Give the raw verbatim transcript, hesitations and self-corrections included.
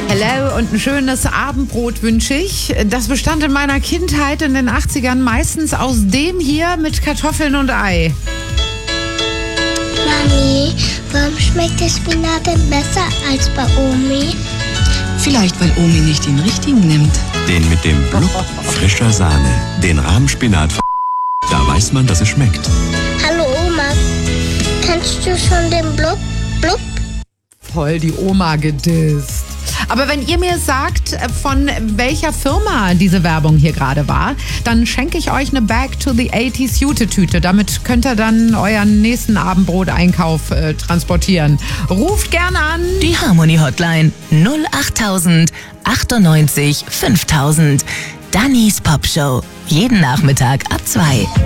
Hello und ein schönes Abendbrot wünsche ich. Das bestand in meiner Kindheit in den achtzigern meistens aus dem hier mit Kartoffeln und Ei. Mami, warum schmeckt der Spinat denn besser als bei Omi? Vielleicht, weil Omi nicht den richtigen nimmt. Den mit dem Blub frischer Sahne. Den Rahmspinat. Da weiß man, dass es schmeckt. Hallo Oma, kennst du schon den Blub? Blub? Voll die Oma gedisst. Aber wenn ihr mir sagt, von welcher Firma diese Werbung hier gerade war, dann schenke ich euch eine Back to the achtziger Jute-Tüte. Damit könnt ihr dann euren nächsten Abendbroteinkauf äh, transportieren. Ruft gerne an. Die Harmony Hotline null achttausend achtundneunzig fünftausend. Dannys Popshow. Jeden Nachmittag ab zwei.